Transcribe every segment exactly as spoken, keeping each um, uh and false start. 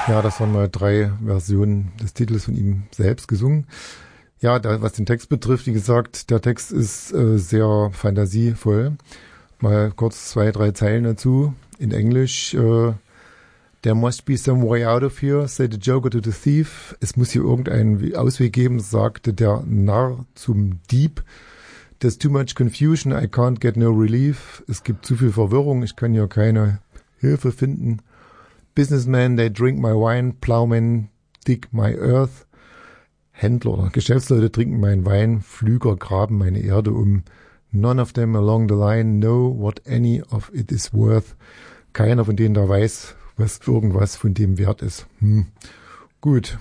Ja, das waren mal drei Versionen des Titels von ihm selbst gesungen. Ja, da, was den Text betrifft, wie gesagt, der Text ist äh, sehr fantasievoll. Mal kurz zwei, drei Zeilen dazu. In Englisch, äh, There must be some way out of here, said the Joker to the thief. Es muss hier irgendeinen Ausweg geben, sagte der Narr zum Dieb. There's too much confusion, I can't get no relief. Es gibt zu viel Verwirrung, ich kann hier keine Hilfe finden. Businessmen, they drink my wine. Plowmen dig my earth. Händler oder Geschäftsleute trinken meinen Wein. Pflüger graben meine Erde um. None of them along the line know what any of it is worth. Keiner von denen da weiß, was irgendwas von dem wert ist. Hm. Gut.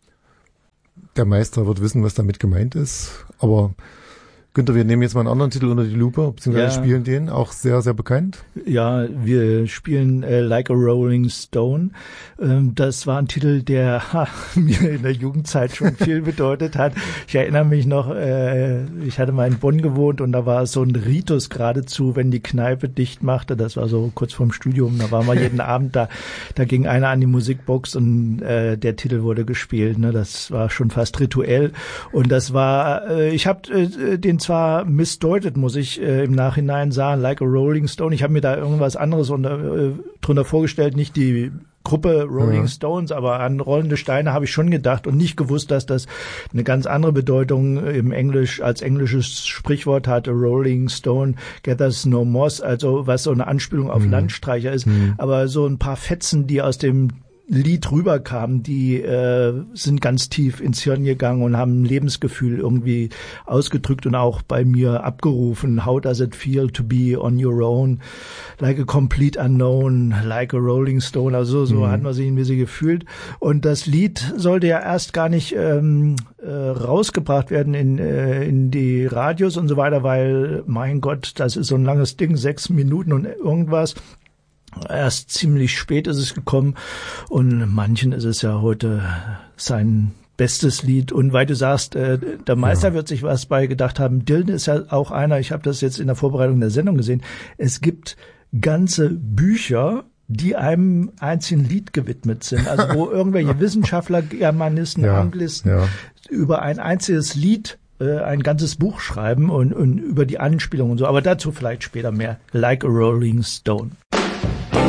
Der Meister wird wissen, was damit gemeint ist. Aber Günther, wir nehmen jetzt mal einen anderen Titel unter die Lupe, beziehungsweise ja. spielen den, auch sehr, sehr bekannt. Ja, wir spielen äh, Like a Rolling Stone. Ähm, das war ein Titel, der ha, mir in der Jugendzeit schon viel bedeutet hat. Ich erinnere mich noch, äh, ich hatte mal in Bonn gewohnt und da war so ein Ritus geradezu, wenn die Kneipe dicht machte. Das war so kurz vorm Studium, da waren wir jeden Abend da. Da ging einer an die Musikbox und äh, der Titel wurde gespielt. Ne? Das war schon fast rituell. Und das war, äh, ich habe äh, den zwar missdeutet, muss ich äh, im Nachhinein sagen, Like a Rolling Stone. Ich habe mir da irgendwas anderes unter, äh, drunter vorgestellt, nicht die Gruppe Rolling ja. Stones, aber an rollende Steine habe ich schon gedacht und nicht gewusst, dass das eine ganz andere Bedeutung im Englisch als englisches Sprichwort hatte. Rolling Stone gathers no moss, also was so eine Anspielung auf mhm. Landstreicher ist. Mhm. Aber so ein paar Fetzen, die aus dem Lied rüberkamen, die äh, sind ganz tief ins Hirn gegangen und haben ein Lebensgefühl irgendwie ausgedrückt und auch bei mir abgerufen. How does it feel to be on your own? Like a complete unknown, like a rolling stone. Also so mhm. hat man sich ein bisschen gefühlt. Und das Lied sollte ja erst gar nicht ähm, äh, rausgebracht werden in, äh, in die Radios und so weiter, weil, mein Gott, das ist so ein langes Ding, sechs Minuten und irgendwas. Erst ziemlich spät ist es gekommen und manchen ist es ja heute sein bestes Lied. Und weil du sagst, äh, der Meister ja. wird sich was bei gedacht haben, Dylan ist ja auch einer, ich habe das jetzt in der Vorbereitung der Sendung gesehen, es gibt ganze Bücher, die einem einzigen Lied gewidmet sind, also wo irgendwelche Wissenschaftler, Germanisten, ja. Anglisten ja. über ein einziges Lied äh, ein ganzes Buch schreiben und, und über die Anspielung und so, aber dazu vielleicht später mehr. Like a Rolling Stone.